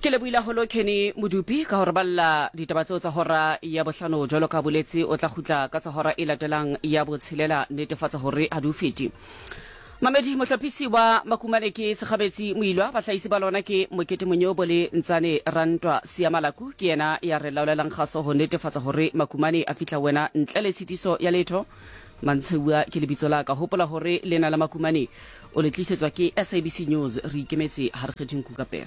ke lebohile holo Kenny Modupi ka hore balla ditaba tseo tsa hora ya bohlano jwalo ka boletsi o tla khutla ka tsa hora e latelang ya botshelela netefatsa hore ha dufeti Mamedi mohlapisi wa Makumane ke sekgabetsi moilwa bahlahisi ba lona ke Mokete Monyobo le Ntsane Rantwa Siamalaku ke yena ya re laolelang kgaso ho netefatsa hore Makumane a fitla wena ntle le tshitiso ya letho Mantshewa ke lebitso la ka hopola hore lena la Makumane o le tlisetswa ke SABC News re ikemetse ha re kgetheng Kukapere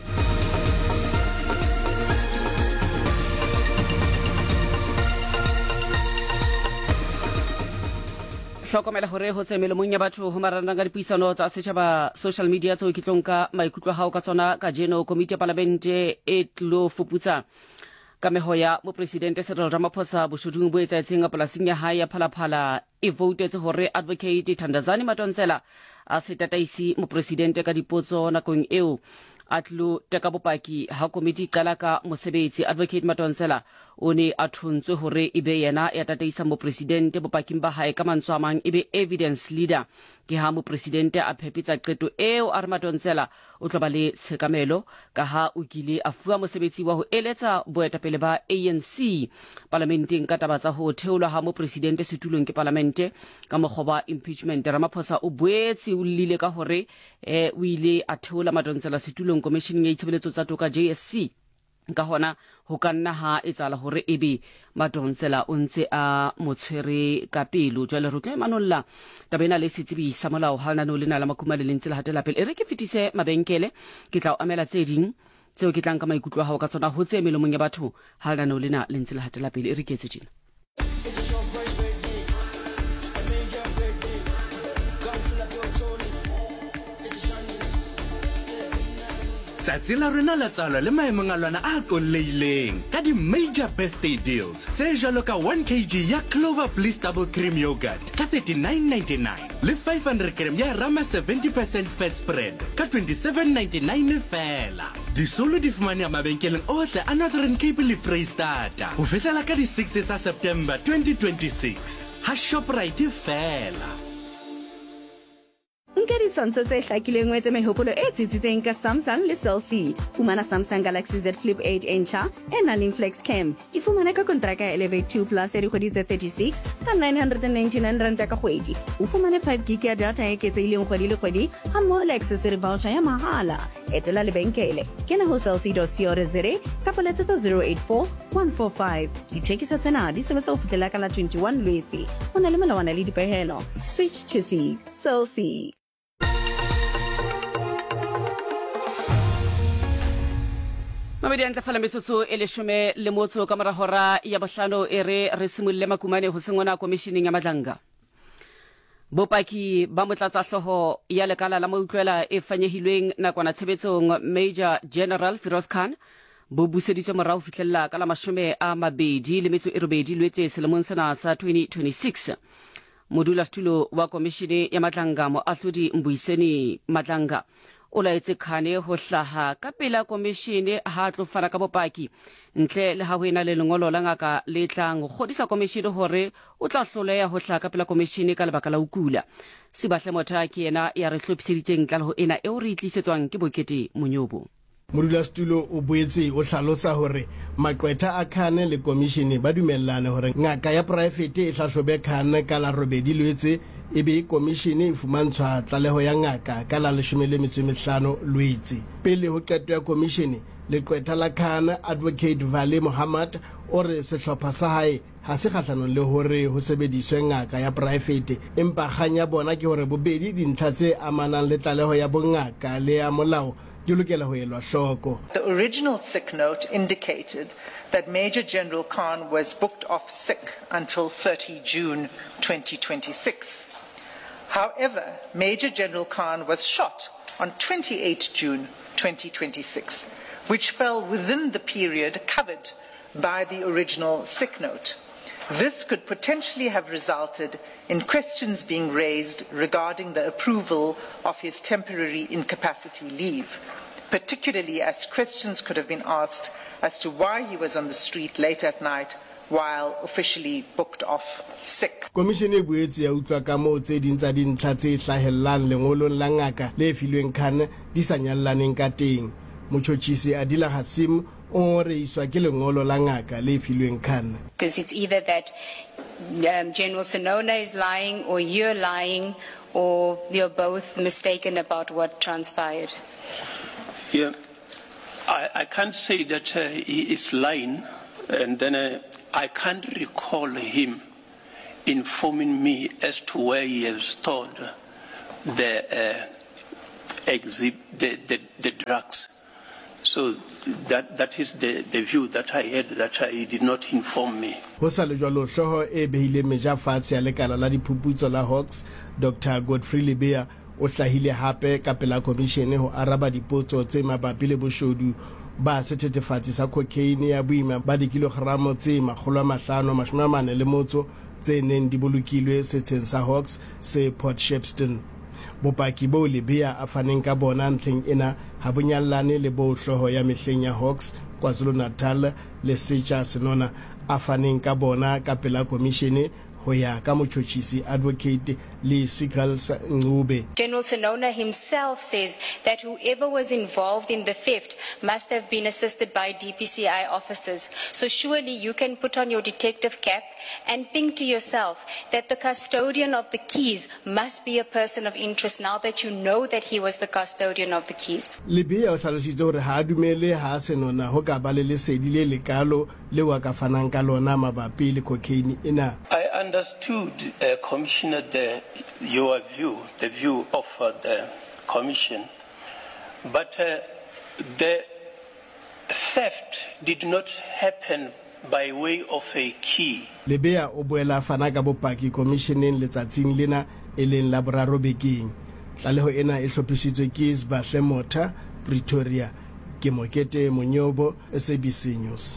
hlokomela hore ho tsemelo mong ya batho ho marana ka dipuisano tsa setjhaba social media tseo ke tlonka maikutlo hao ka tsona ka jeno komiti ya parlamente e tlo fuputsa kameho ya mo president Cyril Ramaphosa boshodung bo etsaetseng a polasing ya hae ya Phalaphala e votetse hore advocate Thandazani Madonsela a se tataisi mo president ka dipotso nakong eo atlo teka bopaki ha komiti qala ka mosebetsi advocate Madonsela o ne a thuntswe hore ebe yena ya tataisa mo president bopaking ba hae ka mantswe a mang ebe evidence leader ke ha mo president a phepetsa qeto eo a re Madonsela o tloba le tshekamelo ka ha o kile a fuwa mosebetsi wa ho eletsa boetapele ba ANC parlamenteng ka taba tsa ho theolwa ha mo president setulong ke parlamente ka mokgoba impeachment Ramaphosa o boetse o lile ka hore o ile a theola Madonsela setulong commission ya itshebeletso tsa toka JSC ka hona ho kanna ha etsala hore ebe Madonsela o ntse a motshwere ka pelo jwale re tla manolla tabena le setsibi sa molao ha nna no lena la Makumane le ntse la hatela pele e re ke fitise mabenkele ke tla o amela tse ding tseo ke tlang ka maikutlo ha o ka tsona ho tse melomong ya batho ha nna no lena le ntse la hatela pele e re ke tse ding Tsatsi la rena la tsalo le maemong a lwana a qoleileng ka di major birthday deals tse jalo ka 1 kg ya Clover Bliss double cream yogurt ka 39.99 le 500 gram ya Rama 70% fat spread ka 27.99 fela di solo di fumane mabenkeleng ohle a Northern Cape le Freystata ho fihlela ka di 6 tsa September 2026 ha Shoprite fela Nkedi sonto tse hlakileng wetse mehopolo e tsitsitseng ka Samsung le Cell C. Fumana Samsung Galaxy Z Flip 8 Incha e nang le Flex Cam. Di fumana ka kontraka ya Elevate 2 Plus ya dikgwedi tse 36 ka 999 rand ka kgwedi. O fumane 5 gig ya data e ketseileng kgwedi le kgwedi hammoho le accessory voucher ya mahala. Etela lebenkele. Kena ho cellc.co.za kapa letsetsa 084 145. Dithekiso tsena di sebetsa ho fihlela ka la 21 Lwetse. Ho na le melawana le dipehelo. Switch to C. Cell C. Mamedi a ntlafala metsotso e leshome le motso ka mora hora ya bohlano e re simolle Makumane ho sengona commissioning ya Madlanga. Bopaki ba motlatsa hloho ya lekala la moutlwela e fanyehilweng nakwana tshebetsong Major General Firoz Khan bo buseditswe morao fihlella ka la 28 Lwetse selemong sena sa 2026. Modula stulo wa commissione ya Madlanga mo ahlodi Mbuiseni Madlanga o laetse Khane ho hlaha ka pela commissione ha tlo fana ka bopaki ntle le ha ho ena le lengolo la ngaka le tlang go kgodisa commissione hore o tla hloleha ho hlaha ka pela commissione ka lebaka la ukula Sibahle Motha ke yena ya re hlophiseditseng tla ho ena e o re itlisetswang ke Mokete Monyobo Modulasetulo o boetse o hlalosa hore maqwetha a Khane le commission ba dumellane hore ngaka ya private e hlahlobe Khane ka la 8 Lwetse ebe commission e fumantshwa tlaleho ya ngaka ka la 15 Lwetse pele ho qeto ya commission leqwetha la Khane advocate Vale Mohammed o re sehlopha sa hae ha se kgahlanong le hore ho sebediswe ngaka ya private empa kganya bona ke hore bobedi dintlha tse amanang le tlaleho ya bongaka le ya molao. The original sick note indicated that Major General Khan was booked off sick until 30 June 2026. However, Major General Khan was shot on 28 June 2026, which fell within the period covered by the original sick note. This could potentially have resulted in questions being raised regarding the approval of his temporary incapacity leave, particularly as questions could have been asked as to why he was on the street late at night while officially booked off sick. Commission e boetse ya utlwa ka mo tse ding tsa dintlha tse hlahellang lengolong la ngaka le filweng Khan di sa nyallaneng ka teng. motšhotšhisi Adila Hasim o re iswa ke lengolo la ngaka le filweng khan. Because it's either that General Sonona is lying or you're lying or you're both mistaken about what transpired. Yeah, I can't say that he is lying, and then I can't recall him informing me as to where he has stored the drugs. So that is the view that I had, that he did not inform me. Ho sa le jwalo hloho e behile meja fatshe ya lekala la diphuputso la Hawks, Dr. Godfrey Lebeya o hlahile hape ka pela commission ho araba dipotso tse mabapi le boshodu ba sethethefatsi sa cocaine ya boima ba dikilogramo tse 540 tse neng di bolokilwe setsheng sa Hawks se Port Shepstone. Bopaki bo Lebeya a faneng ka bona ntlheng ena ha bonyallane le bo hloho ya mehleng ya Hawks KwaZulu-Natal le Secha Senona a faneng ka bona ka pela commission ho ya ka motšhotšhisi advocate le Sikals Ngube. General Sonona himself says that whoever was involved in the theft must have been assisted by DPCI officers. So surely you can put on your detective cap and think to yourself that the custodian of the keys must be a person of interest now that you know that he was the custodian of the keys. Lebeya o hlalositse hore ha dumele ha Senona ho ka ba le lesedi le lekalo le wa ka fanang ka lona mabapi le cocaine ena. I understood, Commissioner, your view, the view of the Commission, but the theft did not happen by way of a key. Lebeya o boela fana ka bopaki commissioneng letsatsing lena e leng la boraro bekeng. Tlaleho ena e hlophisitswe ke Sbahle Motha, Pretoria. Ke Mokete Monyobo, SABC News.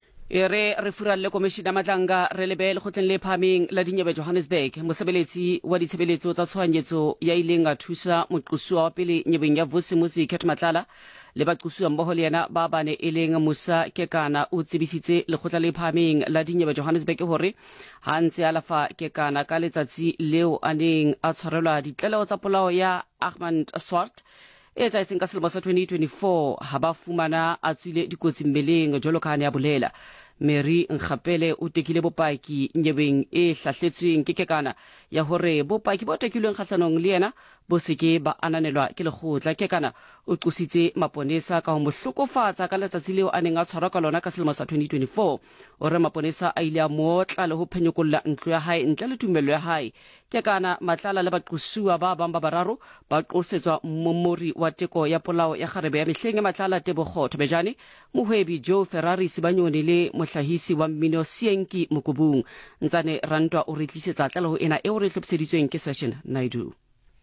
Re furalle komishina Matlanga re lebe lekgotleng le phameng la dinyewe Johannesburg mosebeletsi wa ditshebeletso tsa tshwanyetso ya ileng a thusa moqosuwa wa pele nyebeng ya Vusimusi Khet Matlala le baqosuwa mmoho le yena ba bane e leng Musa Kekana o tsebisitse lekgotla le phameng la dinyewe Johannesburg hore ha ntse alafa Kekana ka letsatsi leo a neng a tshwarelwa ditleleo tsa polao ya Ahmad Swart e tsaitseng ka selemo sa 2024 ha ba fumana a tswile dikotsi mmeleng jwalo ka ya bolela. Mary Nkgapele o tekile bopaki nyebeng e hlahletsweng ke Kekana ya hore bopaki bo tekilweng kgahlanong le yena bo seke ba ananelwa ke lekgotla. Kekana o qositse maponesa ka ho mohlokofatsa ka letsatsi leo a neng a tshwarwa ka lona ka selemo sa 2024 ore maponesa a ile a motla le ho phenyokolla ntlo ya hae ntle le tumello ya hae. Kekana Matlala le baqosuwa ba bang ba bararo ba qosetswa mmomori wa teko ya polao ya kgarebe ya mehleng ya Matlala Tebogo Thobejane, mohwebi Joe Ferrari Sibanyoni le mohlahisi wa mmino Sienki Mokubung. Ntsane Rantwa o re tlisetsa tlaleho ena eo re hlophiseditsweng ke Session Naidu.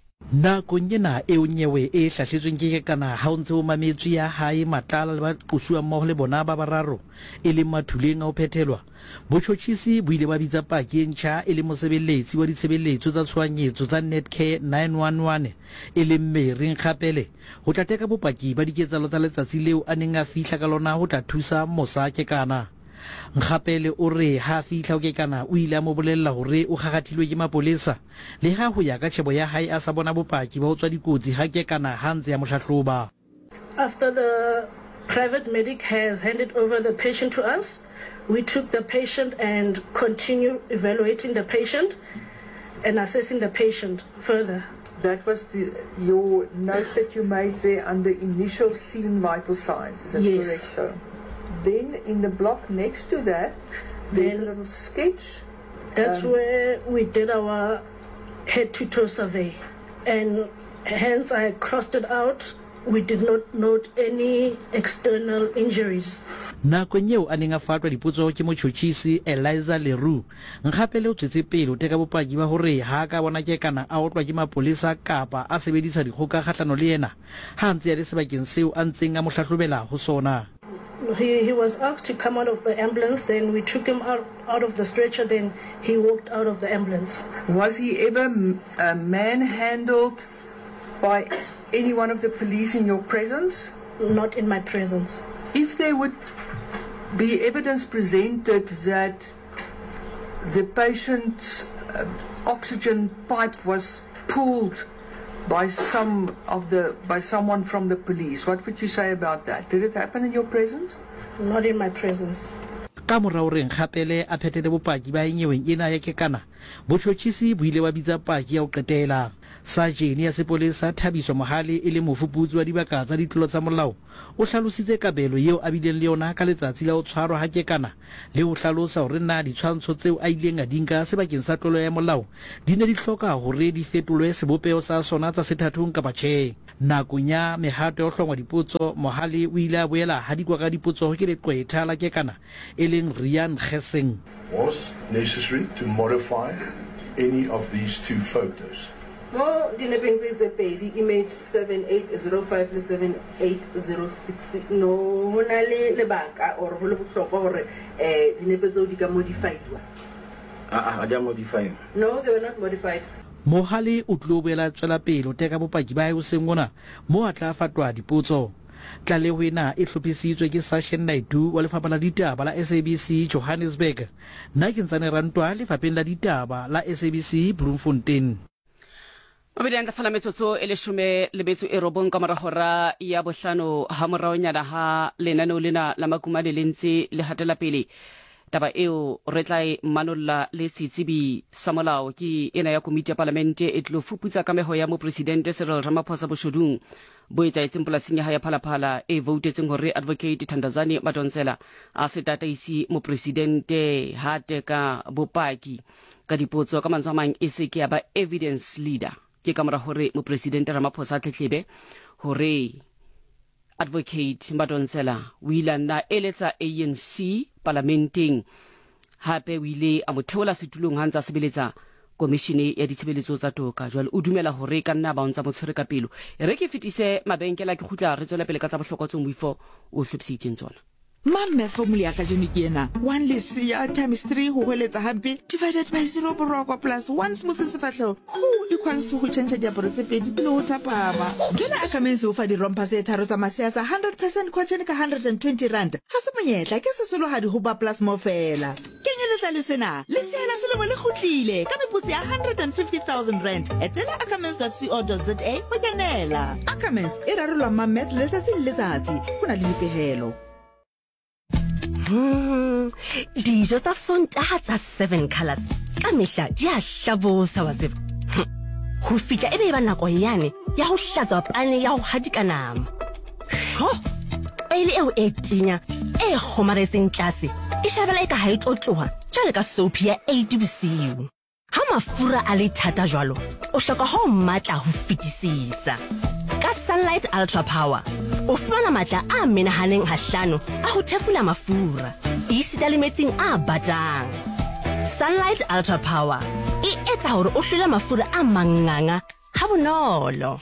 Nakong ena eo nyewe e hlahletsweng ke Kekana ha o ntse o mametswe ya hae Matlala le baqosuwa mmoho le bona ba bararo e leng mathuleng a ho phethelwa. Botjhotjhisi bo ile ba bitsa paki e ntjha e le mosebeletsi wa ditshebeletso tsa tshwanyetso tsa Netcare 911 e leng Mary Nkgapele ho tla teka bopaki ba diketsalo tsa letsatsi leo a neng a fihla ka lona ho tla thusa Musa Kekana. Nkgapele o re ha fihla o Kekana o ile a mo bolella hore o gagathilwe ke mapolesa le ha ho ya ka tshebo ya hae a sa bona bopaki ba ho tswa dikotsi ha Kekana ha ntse ya mohlahloba. After the private medic has handed over the patient to us, we took the patient and continue evaluating the patient and assessing the patient further. That was your note that you made there under initial scene vital signs, is that yes. correct? So then in the block next to that, there's a little sketch. That's where we did our head-to-toe survey, and hence I crossed it out. We did not note any external injuries. Nakong eo a neng a fatwa dipotso ke motjhotjhisi Eliza Leroux, Nkgapele o tswetse pele o teka bopaki ba hore ha ka bona Kekana a otlwa ke mapolesa kapa a sebedisa dikgoka kgahlano le yena ha ntse ya le sebakeng seo a ntseng a mo hlahlobela ho sona. He was asked to come out of the ambulance, then we took him out of the stretcher, then he walked out of the ambulance. Was he ever manhandled by any one of the police in your presence? Not in my presence. If there would be evidence presented that the patient's oxygen pipe was pulled by someone from the police. What would you say about that? Did it happen in your presence? Not in my presence. Ka morao reng gapele a phethele bopaki ba enyeweng ena ya kekana botšhotšhisi bo ile wa bitsa paki ya go qetela sajene ya sepolesa Thabiso Mohale e le mofuputsi wa dibaka tsa ditlolo tsa molao o hlalositse kabelo yeo a bileng le yona ka letsatsi la go tshwarwa ga kekana le go hlalosa gore na ditshwantsho tseo a ileng a dinka sebakeng sa tlolo ya molao di ne di hloka gore di fetolwe sebopeo sa sona tsa sethathong kapa tjhe. Nakong ya mehato ya go hlongwa dipotso Mohale o ile a boela hadikwa ka dipotso ke leqwetha la kekana e leng Rian Geseng. Was necessary to modify any of these two photos? Mo dinepeng tse pedi image 7805 le 7806 no hona le lebaka or ho le bohlokwa hore dinepe tseo di ka modifiedwa. They are modified. No, they were not modified. Mohale o tlo boela tswela pele o teka bopaki ba ho sengona mo a tla fatwa dipotso. Tlaleho ena e hlophisitswe ke Sashen Naidu wa lefapha la ditaba la SABC Johannesburg. Nna ke ntsane rantwa lefapheng la ditaba la SABC Bloemfontein. Mabedi a fala metsotso e leshome le metso e robong ka moragora ya bohlano ha moraonyana ha lenaneo lena la makumane le ntse le hatela pele. Taba eo re tla manolla le setsebi sa molao ke ena ya komiti ya parlamente e tlo fuputsa kameho ya mopresidente Cyril Ramaphosa boshodung bo etsaetseng polasing ya hae ya Phalaphala e voutetseng hore advocate Thandazani Madonsela a se tataisi mopresidente ha teka bopaki ka dipotso ka mantswe a mang e se ke ya ba evidence leader ke ka mora hore mopresidente Ramaphosa a tletlebe hore advocate Madonsela o ile na eletsa ANC parlamenteng hape o ile a motheola setulong ha ntse a sebeletsa komishene ya ditshebeletso tsa toka jwale o dumela hore ka nna ba ontsa motshwere ka pelo re ke fetise mabenkela ke khutla re tswela pele ka tsa bohlokwa tso moifo o hlopsitseng tsona. Mamme formula ya ka jeno ke ena 1 lesia times 3 ho hweletsa hampe divided by 0 borokwa plus 1 smooth sefatlhego ho equals ho change diaparo tse pedi pele ho thapama. Jona Ackermans o fa di rompa se tharo tsa masea sa 100% cotton ka 120 rand ha se monyetla ke sesolohadi ho ba plus mo fela kenyeletsa le sena le sela selemo le khutlile ka meputsi ya 150,000 rand etela ackermans.co.za ho kenela. Ackermans e rarola mamet le sa se letsatsi kuna le dipehelo. Dijo tsa Sontaga tsa 7 Colors ka mehla di a hlabosa wa tseba ho fihla ebe ba nako yane ya ho hlatswa pane ya ho hadika nama ele eo e tinya e kgomaretseng tlase e shabela e ka ha e tlotloha jwale ka soap ya 80 bosiu ha mafura a le thata jwalo o hloka ho matla ho fetisisa ka Sunlight Ultra Power o fumana matla a menahaneng hahlano a ho thefula mafura e sita le metsing a batang. Sunlight Ultra Power e etsa hore o hlole mafura a manganga ha bonolo.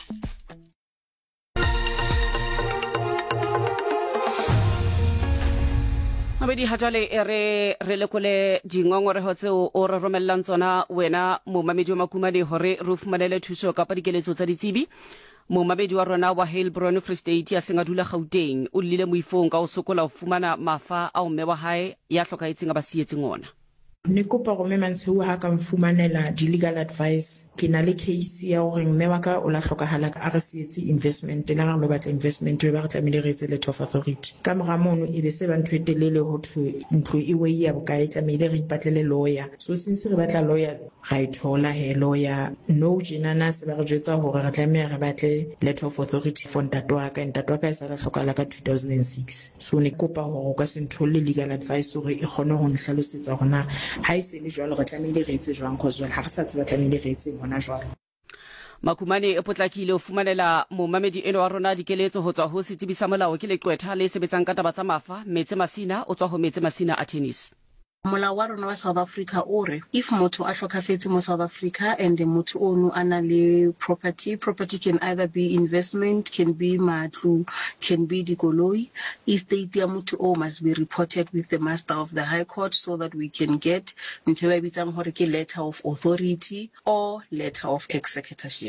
Mabedi ha jwale re lekole dingongorego tseo o re romellang tsona wena momamedi wa makumane hore re fumanele thuso ka dikeletso tsa ditsebi. Momamedi wa rona wa Heilbron Free State ya Sengadula Gauteng o lile moifong ka o sokola o fumana mafa a o mme wa hae ya hlokaetseng a ba sietseng ona. Ne kopa go mme Mantshehu ha ka mfumanela di legal advice ke na le case ya gore mme wa ka o la hlokahala ka re sietse investment le ga me batla investment we ba re tlamile re etse letter of authority ka moga mono e be se ba ntwetelele ho thwe ntlo e we ya bokae tlamile re ipatlele lawyer so since re batla lawyer ga ithola he lawyer no jinana se ba re jwetsa gore re tlamile re batle letter of authority for ntatwa ka sa la hlokala ka 2006 so ne kopa gore ka se nthole legal advice gore e kgone go nhlalosetsa gona ha ise le jwalo re tlamile re etse jwang cause ha re sa tseba tlamile re etse bona jwalo. Makumane e potlakile o fumanela momamedi eno wa rona dikeletso ho tswa ho setsebi sa molao ke leqwetha le sebetsang ka taba tsa mafa Metse Masina o tswa ho Metse Masina a tennis. Molao wa rona wa South Africa ore if motho a hlokafetse mo South Africa and motho ono ana le property can either be investment, can be matlu, can be dikoloi, estate ya motho o must be reported with the master of the high court so that we can get letter of authority or letter of executorship.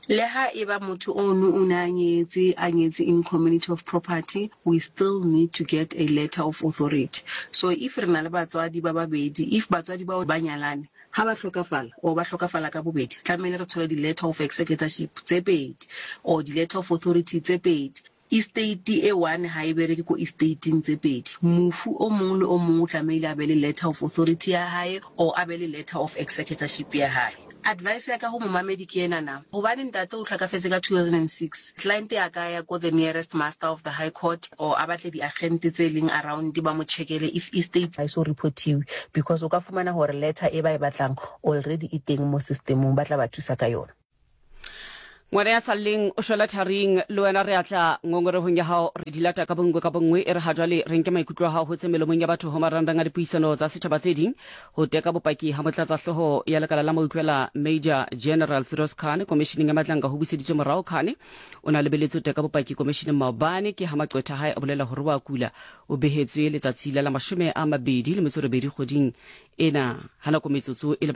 Leha eba motho onu anyetse in community of property, we still need to get a letter of authority. So if re na le batswadi ba babedi, if batswadi ba nyalane ha ba hlokafala o ba hlokafala ka bobedi, tlamehile re thole di letter of executorship tse pedi or di letter of authority tse pedi. Estate e one ha e bereke ko estate tse pedi, mofu o mong le o mong o tlamehile a be le letter of authority ya hae or a be le letter of executorship ya hae. Advice ya ka ho momamedi ke ena na hobane ntate o hlakafetse ka 2006, client ya ka ya go the nearest master of the high court or abatle di agent tse leng around ba mo checkele if estate I so reportiwe, because o ka fumana hore letter e ba e batlang already e teng mo systemong ba tla ba thusa ka yona. ngwana ya saleng o shola tharing le wena re atla ngongorehong ya hao re dilata ka bongwe e re ha jwale re nke maikutlo a hao ho tsemelomong ya batho ho marandang a dipuisano tsa setjhaba tse ding ho teka bopaki ha motlatsa hloho ya lekala la mautlwela Major General Firoz Khan commissioning ya matlanga ho buseditswe morao Khan o na lebeletso teka bopaki commissioning maobane ke ha maqwetha hae a bolela hore wa kula o behetswe letsatsi la 22 kgoding ena hana kometsotso e le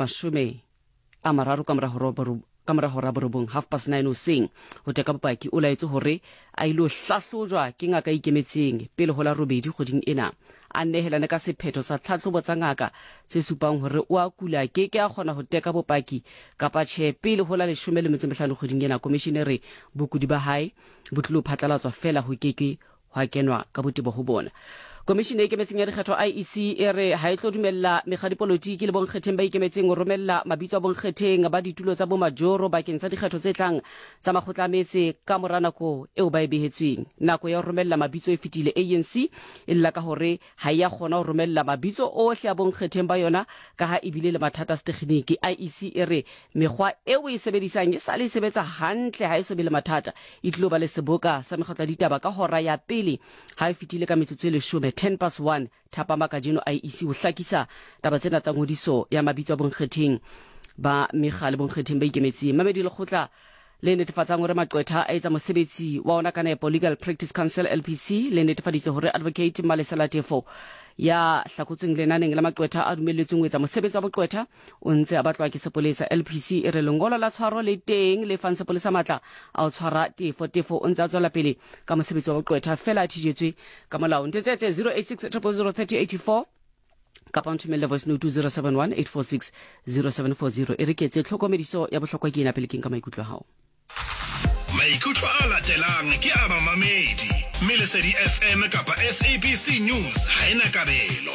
30 kamora hora borobong 9:30 hoseng ho teka bopaki o laetse hore a ilo hlahlojwa ke ngaka ikemetseng pele ho la 2 kgoding ena a nehelane ka sephetho sa tlhatlhobo tsa ngaka se supang hore o a kula ke a kgona ho teka bopaki kapa tjhe pele ho la 15 kgoding ena komishenere bokudi ba hae bo tlo phatlalatswa fela ho keke hwa kenwa ka botebo ho bona. Komishene e kemetseng ya dikgetho IEC e re ha e tlo dumella megadipolotiki le bonkgetheng ba ikemetseng o romella mabitso a bonkgetheng ba ditulo tsa bomajoro bakeng sa dikgetho tse tlang tsa makgotla a metse ka mora nako eo ba e behetsweng. Nako ya ho romella mabitso e fetile ANC e lla ka hore ha ya kgona ho romella mabitso ohle a bonkgetheng ba yona ka ha ebile le mathata a tekgeniki. IEC e re mekgwa eo e sebedisang e sa le sebetsa hantle ha e so be le mathata e tlo ba le seboka sa mekgotla ditaba ka hora ya pele ha e fetile ka metsotso e 10:01 thapama ka jeno IEC o hlakisa taba tsena tsa ngodiso ya mabitso a bonkgetheng ba megale bonkgetheng ba ikemetseng. Mamedi le khotla le netefatsang hore maqwetha a etsa mosebetsi wa ona ka nepo. Legal Practice Council LPC le netefaditse hore Advocate Malesela Tefo ya hlakotseng lenaneng la maqwetha a dumelletsweng ho etsa mosebetsi wa boqwetha o ntse a batlwa ke sepolesa. LPC e re lengolo la tshwaro le teng le fang sepolesa matla a o tshwara Tefo o ntse a tswela pele ka mosebetsi wa boqwetha fela a thijetswe ka molao. Ntetsetse 086 0003084 kapa nthumelle voice note 071 846 0740 e re ketse tlhokomediso ya bohlokwa ke ena pele ke nka maikutlo hao. Maikutlo a latelang ke a mamamedi Melesedi FM kapa SABC News ha ena kabelo.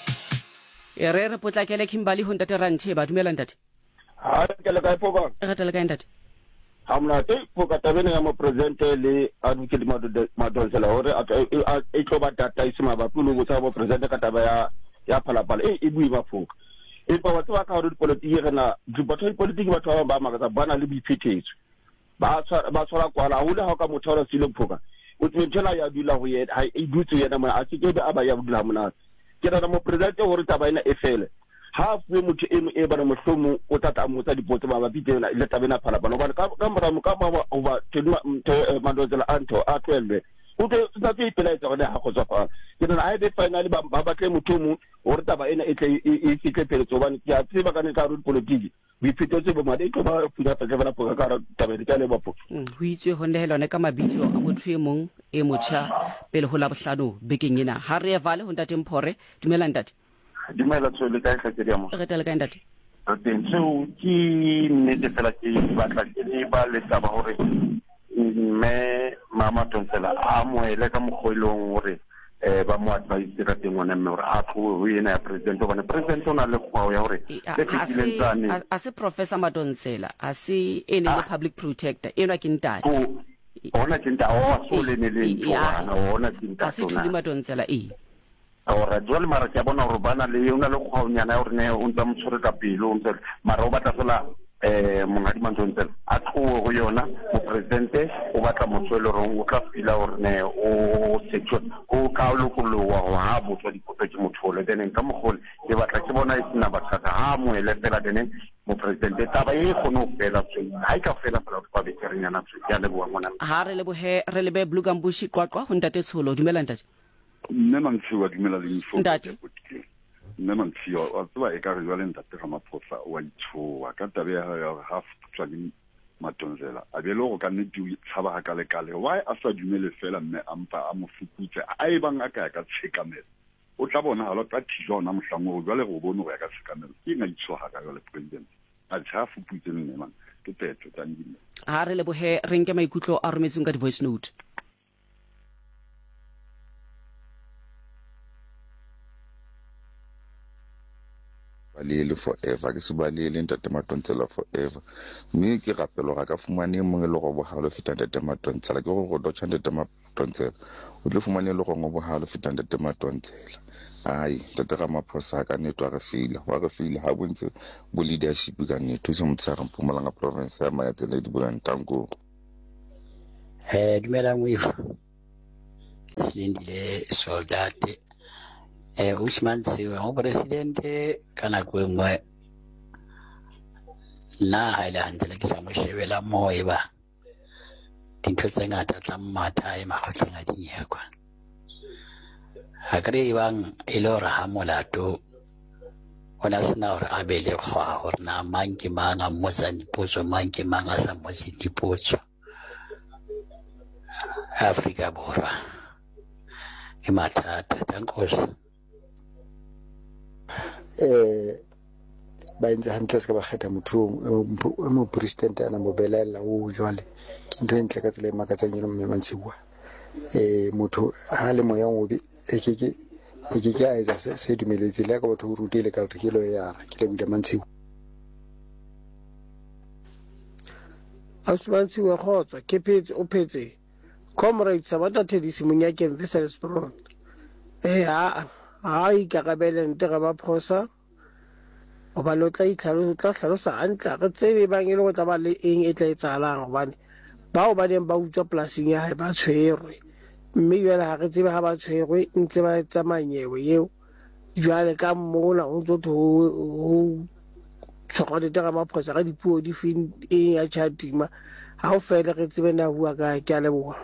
E re potlakele Kimberley ho ntate Ranthe ba dumela ntate. Ha ke le kae poba? Re tla le kae ntate? Hamna te poka tabene ya mo president le Advocate Madonsela hore e tlo ba data isima ba pulo go tsa bo president ka taba ya phalaphala e bui ba foka. E pa batho ba ka hore politiki rena batho politiki batho ba maka bana le boiphetetso ba tshwara kwala ho le ha ka motho wa sile phoka o tsentela ya dula ho yena ha e dutse yena mona a tseke ba ya dula mona ke rena mo president hore taba ena e fele ha fuwe motho eno e bana mohlomo o tata motsa dipotso ba bitela ile tabena phala bana ka mora mo ka ba o ba Madonsela anto a 12 o te tsa tse pela etsa hore ha go tswa fa ke rena a be finally ba batle motho mo hore taba ena e fitle pele tsobane ke a tseba ka ne ka ro politiki biphetetse bo made ke ba funa tsa bana poka ka taba di ka le bapo ho itswe ho nehelwane ka mabitso a motho e mong e motjha pele ho la bohlano bekeng ena ha re vale ho ntate Mphore dumela ntate. Dumela tsole ka tlhake dia mo re tla le ka ntate teng so ki nnete fela ke batla ke le ba le taba hore me mama Madonsela a mo ele ka mogolong hore ba mo advise ra teng ona mme hore a tlo yena ya president o bana president ona le khwa ya hore le fitileng a se Professor Madonsela a se ene le public protector ena ke ntate ona ke ntate o so le ne le ona ke ntate a se Thuli Madonsela ora jwale mara ke bona hore bana le yona le khwa nyana hore ne o ntse mo tshwere ka pelo o ntse mara o batla fela mongadi Madonsela a tlo go yona mo presidente o batla motswelo rong o tla fila hore ne o secure o ka lokolo wa ha botsa dipotso ke mothole then ka mogole ke batla ke bona isina batsaka ha mo ele fela then mo presidente taba e khono fela ha ka fela fela ba beterenya na ya le bua mona ha re le bohe re le be Blue Gambushi qwaqwa ho ntate Tsholo dumela ntate. Nne mangtsiwa dumela le info ntate nne mangtsiwa a tswa e ka re jwale ntate Ramaphosa wa itshowa ka tabe ya half tswang Matonzela a be le go ka nne di tshaba ha ka le kale why a sa dumele fela mme ampa a mo fuputse a e bang a ka tshekamela o tla bona halo ka tijona mohlango jwale go bona go ya ka tshekamela ke nga itso ha ka le president a tsa fuputse mme man ke tetso tsa ndimo ha re le bohe re nke maikutlo a rometseng ka di voice note balele forever ke se balele ntate Matontsela forever mme ke rapelo ga ka fumane mong le go bohalo feta ntate Matontsela ke go do tshwanda ntate Matontsela o tle fumane le go bohalo feta ntate Matontsela ai ntate Ramaphosa ka netwa re fila wa re fila ha bontse bo leadership ka netwa se motsara Mpumalanga province ya Mayatsele di Bulantango dumela moifo silindile soldate Usman Siwa ho presidente kana kwengwe na ha ile hantle ke sa mo shebela moe ba dintho tse ngata tla mmata e makgotleng a dinyekwa ha kre bang e le hore ha molato ona sena hore a be le kgwa hore na mang ke mang a mmotsa dipotso mang ke mang a sa mmotse dipotso Afrika Borwa e mathata tankosi ba ntse hantle se ka ba kgetha motho mo president ana mo belela o jwale ke ntho entle ka tsela e makatsang eno mme Mantshiwa motho ha le moya ngobe e ke a etsa se dumeletse le ka batho o rutile ka re ke lo ya ke le bile Mantshiwa Mantshiwa khotsa ke phetse o phetse comrade Sabata Thedisi Munyakeng Wisselsbron ai ka kabele nte ga ba phosa o ba lo tla tlhalosa hantle re tsebe bang e le go tla ba le eng e tla etsalang gobane bao ba neng ba utswa polasing ya hae ba tshwerwe mme jwale ga re tsebe ga ba tshwerwe ntse ba tsamanyewe eo jwale ka mmola o ntse ho tshwarwa dite ga maphosa ka dipuo di feng eng ya chatima ga o fele re tsebe na bua ka ke a leboga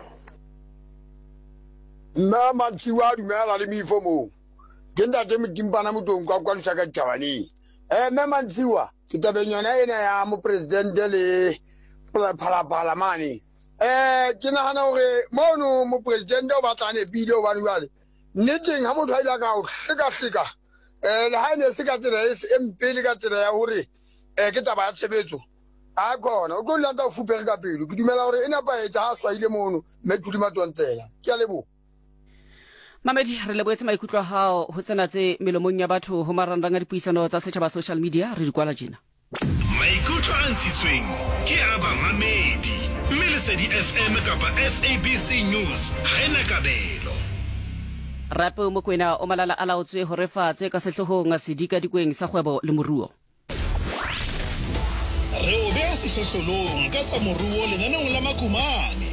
nna Mantshiwa dumela le moifo moo ke ntate Modimpana Motong kwa Lusaka Tabane mme Mantshiwa ke tabeng yona ena ya mo president le phalaphala mane ke nagana hore mono mo president o batlane bile o bane jwale nneteng ha motho a ile ka o hleka le ha ene se ka tsela e mpele ka tsela ya hore ke taba ya tshebetso a khona o tlo landa o fupere ka pelo ke dumela hore ena pa etsa ha swaile mono mme Thuli Matontsela ke a lebo Mamedi re leboetse maikutlo a hao ho tsena tse melomong ya batho ho marangrang a dipuisano tsa setjhaba social media re di kwala jena maikutlo a ntshitsweng ke a bamamedi mme Lesedi FM kapa SABC News ha ena kabelo rape Mokoena o malala a laotswe ho refatse ka sehloohong a sedika dikweng sa kgwebo le moruo re o beha sehlohlolong ka tsa moruo lenaneng la Makumane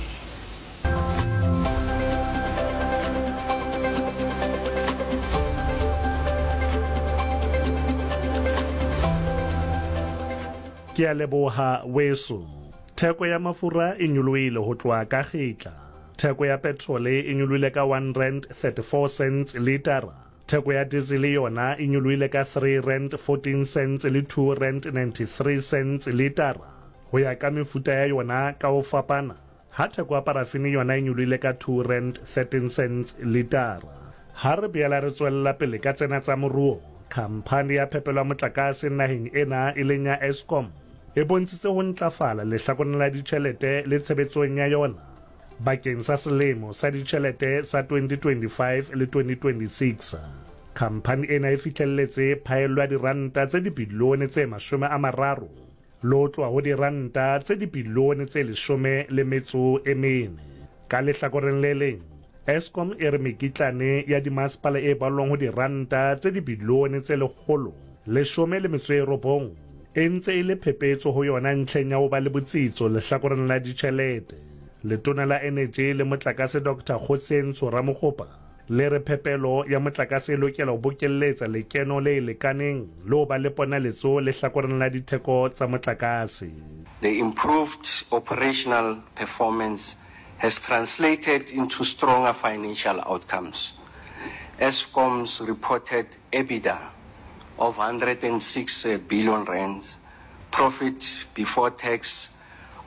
ke a leboha weso theko ya mafura e nyolohile ho tloha ka kgetla theko ya petrole e nyolohile ka 1 rand 34 cents litara theko ya diesel yona e nyolohile ka 3 rand 14 cents le 2 rand 93 cents litara ho ya ka mefuta ya yona ka ho fapana ha theko ya parafini yona e nyolohile ka 2 rand 13 cents litara ha re beela re tswella pele ka tsena tsa moruo khamphani ya phepelo ya motlakase naheng ena e leng ya Eskom e bontshitse ho ntlafala lehlakoreng la ditjhelete le tshebetsong ya yona bakeng sa selemo sa ditjhelete sa 2025 le 2026 khamphani ena e fihlelletse phaello ya diranta tse dibilione tse 30 lo tloha ho diranta tse dibilione tse 14 ka lehlakoreng le leng Eskom e re mekitlane ya dimasepala e balwang ho diranta tse dibilione tse 119 e ntse e le phepetso ho yona ntlheng ya ho ba le botsitso lehlakoreng la ditjhelete letona la energy le motlakase Dr. Khosenso Ramokgopa le re phepelo ya motlakase e lokela ho bokelletsa lekeno le lekaneng le ho ba le ponaletso lehlakoreng la ditheko tsa motlakase. The improved operational performance has translated into stronger financial outcomes. Eskom's reported EBITDA of 106 billion rands, profit before tax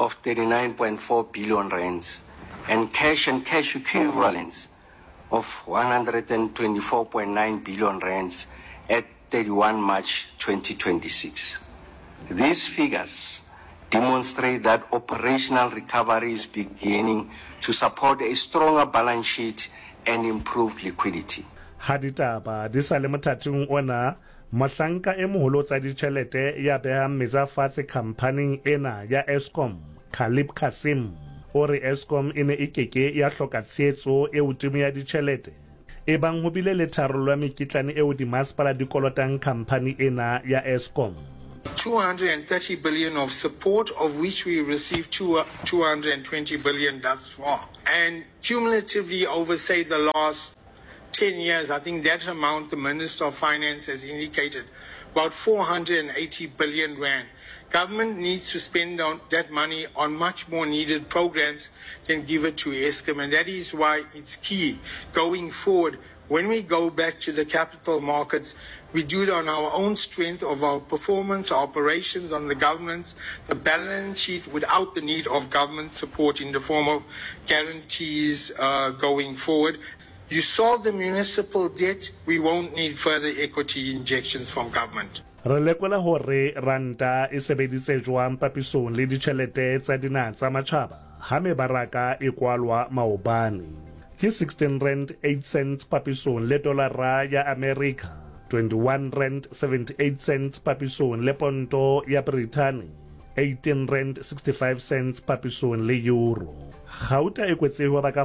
of 39.4 billion rands and cash equivalents of 124.9 billion rands at 31 March 2026. These figures demonstrate that operational recovery is beginning to support a stronger balance sheet and improved liquidity. Haditaba di sa le mothating ona mohlanka e moholo tsa ditjhelete ya behang metsa fatshe khampaning ena ya Eskom Khalib Kasim ore Eskom ene e keke ya hloka tshetso e hodimo ya ditjhelete e bang ho bile le tharollo ya mekitlane e di masepala di kolotang khampani ena ya Eskom. 230 billion of support, of which we received 220 billion thus far. And cumulatively over, say, the last 10 years, I think that amount the Minister of Finance has indicated, about 480 billion rand. Government needs to spend that money on much more needed programs than give it to Eskom. And that is why it's key going forward. When we go back to the capital markets, we do it on our own strength of our performance, our operations, on the governance, the balance sheet without the need of government support in the form of guarantees going forward. You solve the municipal debt, we won't need further equity injections from government. Re lekola hore ranta e sebeditse jwang papisong le ditjhelete tsa dinaha tsa matjhaba ha mebaraka e kwalwa maobane. Ke 16 rand 8 cents papisong le dolara ya America, 21 rand 78 cents papisong le ponto ya Britain, 18 rand 65 cents papisong le euro. Gauta e kwetsewa baka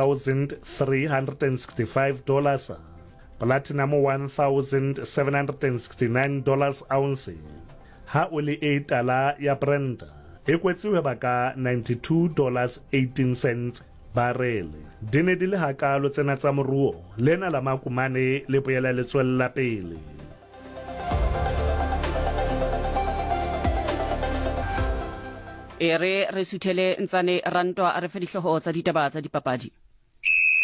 $4,365, platinum $1,769 ounce, ha oli e tala ya Brent e kwetsewa baka $92.18 barrel. Dine di le hakalo tsena tsa moruo lena la makumane le boela le tswella pele. Ere re suthele ntsane rantwa a re fe dihloho tsa ditaba tsa dipapadi.